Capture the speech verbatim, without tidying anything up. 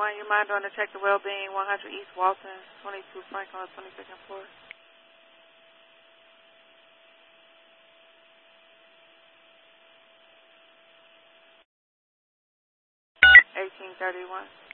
one, you mind doing the check the well-being, one hundred East Walton, twenty-two Franklin, twenty-second floor. eighteen thirty-one.